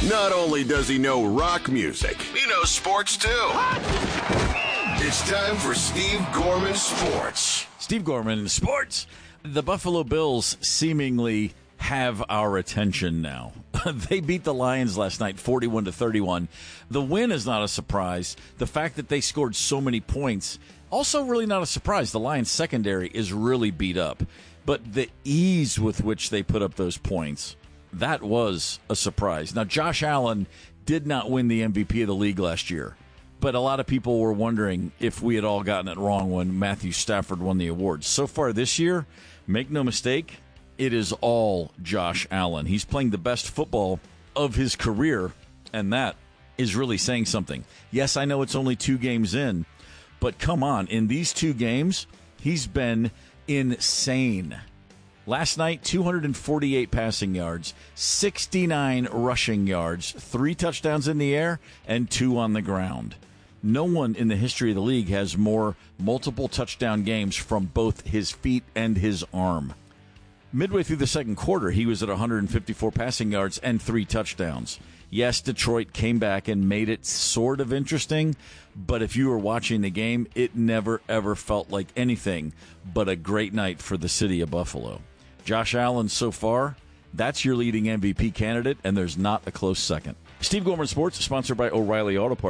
Not only does he know rock music, he knows sports too. It's time for Steve Gorman Sports. Steve Gorman Sports. The Buffalo Bills seemingly have our attention now. They beat the Lions last night 41-31. The win is not a surprise. The fact that they scored so many points, also really not a surprise. The Lions secondary is really beat up. But the ease with which they put up those points, that was a surprise. Now, Josh Allen did not win the MVP of the league last year. But a lot of people were wondering if we had all gotten it wrong when Matthew Stafford won the award. So far this year, make no mistake, it is all Josh Allen. He's playing the best football of his career, and that is really saying something. Yes, I know it's only 2 games in, but come on. In these 2 games, he's been insane. Last night, 248 passing yards, 69 rushing yards, 3 touchdowns in the air, and 2 on the ground. No one in the history of the league has more multiple touchdown games from both his feet and his arm. Midway through the second quarter, he was at 154 passing yards and 3 touchdowns. Yes, Detroit came back and made it sort of interesting, but if you were watching the game, it never, ever felt like anything but a great night for the city of Buffalo. Josh Allen, so far, that's your leading MVP candidate, and there's not a close second. Steve Gorman Sports, sponsored by O'Reilly Auto Parts.